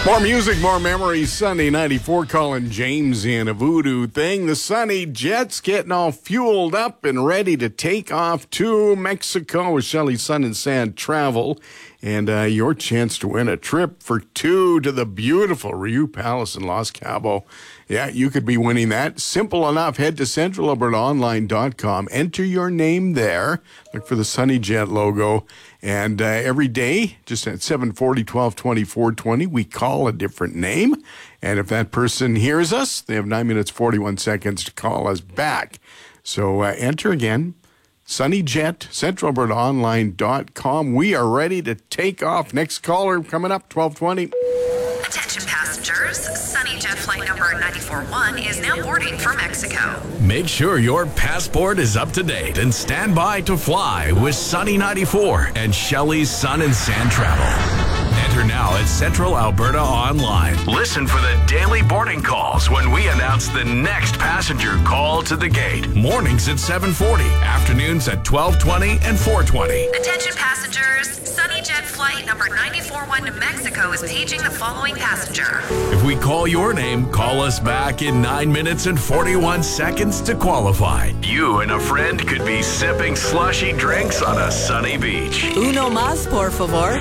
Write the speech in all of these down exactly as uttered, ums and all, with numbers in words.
More music, more memories. Sunday ninety-four, calling James in a voodoo thing. The Sunny Jets getting all fueled up and ready to take off to Mexico with Shelly Sun and Sand Travel. And uh, your chance to win a trip for two to the beautiful Riu Palace in Los Cabos. Yeah, you could be winning that. Simple enough. Head to central alberta online dot com. Enter your name there. Look for the Sunny Jet logo. And uh, every day, just at seven forty, twelve twenty, four twenty, we call a different name. And if that person hears us, they have nine minutes, forty-one seconds to call us back. So uh, enter again. Sunny Jet, central alberta online dot com. We are ready to take off. Next caller coming up, twelve twenty. Attention passengers, Sunny Jet flight number nine four one is now boarding for Mexico. Make sure your passport is up to date and stand by to fly with Sunny ninety-four and Shelly's Sun and Sand Travel. Enter now at Central Alberta Online. Listen for the daily boarding calls when we announce the next passenger call to the gate. Mornings at seven forty, afternoons at twelve twenty and four twenty. Attention passengers, Sunny Jet flight number nine four one to Mexico is paging the following passenger. If we call your name, call us back in nine minutes and forty-one seconds to qualify. You and a friend could be sipping slushy drinks on a sunny beach. Uno más, por favor.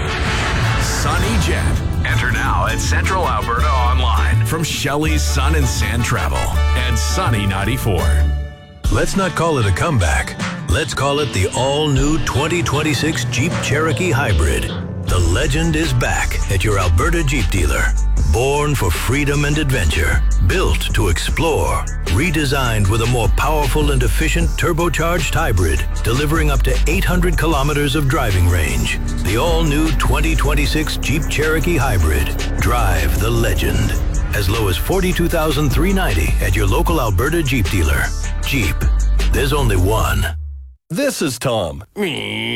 Sunny Jet. Enter now at Central Alberta Online from Shelly's Sun and Sand Travel and Sunny ninety-four. Let's not call it a comeback. Let's call it the all-new twenty twenty-six Jeep Cherokee Hybrid. The legend is back at your Alberta Jeep dealer. Born for freedom and adventure, built to explore, redesigned with a more powerful and efficient turbocharged hybrid, delivering up to eight hundred kilometers of driving range. The all-new twenty twenty-six Jeep Cherokee Hybrid. Drive the legend. As low as forty-two thousand three hundred ninety dollars at your local Alberta Jeep dealer. Jeep. There's only one. This is Tom. Tom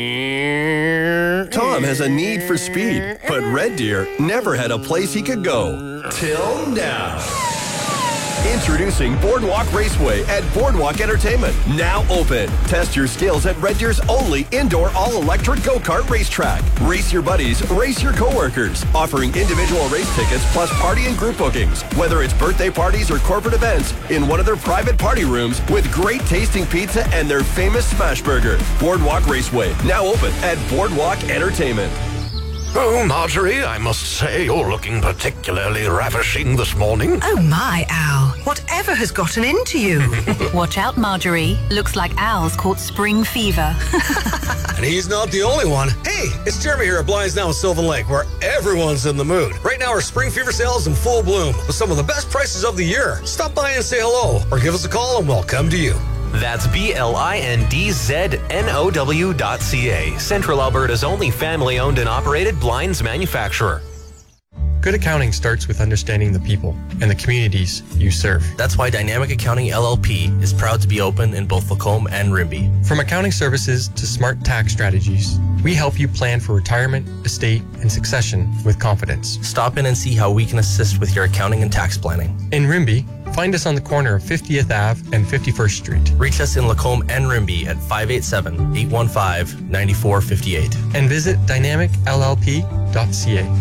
has a need for speed, but Red Deer never had a place he could go. Till now. Introducing Boardwalk Raceway at Boardwalk Entertainment. Now open. Test your skills at Red Deer's only indoor all-electric go-kart racetrack. Race your buddies, race your coworkers. Offering individual race tickets plus party and group bookings. Whether it's birthday parties or corporate events, in one of their private party rooms with great tasting pizza and their famous smash burger. Boardwalk Raceway. Now open at Boardwalk Entertainment. Oh, Marjorie, I must say you're looking particularly ravishing this morning. Oh my, Al. Whatever has gotten into you? Watch out, Marjorie. Looks like Al's caught spring fever. And he's not the only one. Hey, it's Jeremy here at Blinds Now in Sylvan Lake, where everyone's in the mood. Right now, our spring fever sale is in full bloom with some of the best prices of the year. Stop by and say hello, or give us a call and we'll come to you. That's B L I N D Z N O W dot C A, Central Alberta's only family-owned and operated blinds manufacturer. Good accounting starts with understanding the people and the communities you serve. That's why Dynamic Accounting L L P is proud to be open in both Lacombe and Rimbey. From accounting services to smart tax strategies, we help you plan for retirement, estate, and succession with confidence. Stop in and see how we can assist with your accounting and tax planning. In Rimbey, find us on the corner of fiftieth Avenue and fifty-first Street. Reach us in Lacombe and Rimbey at five eight seven, eight one five, nine four five eight. And visit dynamic L L P dot C A.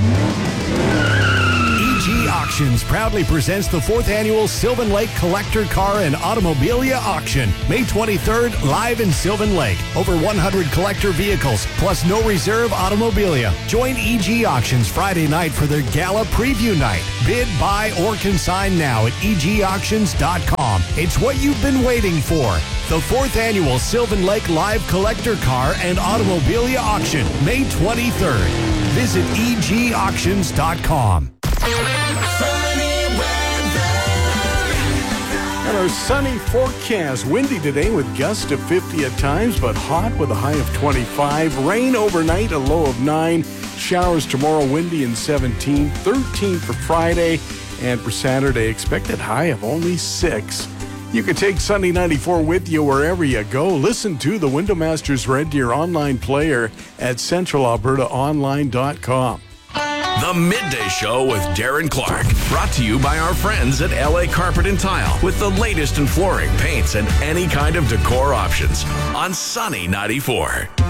E G Auctions proudly presents the fourth annual Sylvan Lake Collector Car and Automobilia Auction. May twenty-third, live in Sylvan Lake. Over one hundred collector vehicles, plus no reserve automobilia. Join E G Auctions Friday night for their gala preview night. Bid, buy, or consign now at e g auctions dot com. It's what you've been waiting for. The fourth annual Sylvan Lake Live Collector Car and Automobilia Auction, May twenty-third. Visit e g auctions dot com. And our sunny forecast. Windy today with gusts of fifty at times, but hot with a high of twenty-five. Rain overnight, a low of nine. Showers tomorrow, windy and seventeen. thirteen for Friday. And for Saturday, expected high of only six. You can take Sunny ninety-four with you wherever you go. Listen to the Window Masters Red Deer online player at central alberta online dot com. The Midday Show with Darren Clark. Brought to you by our friends at L A Carpet and Tile with the latest in flooring, paints, and any kind of decor options on Sunny ninety-four.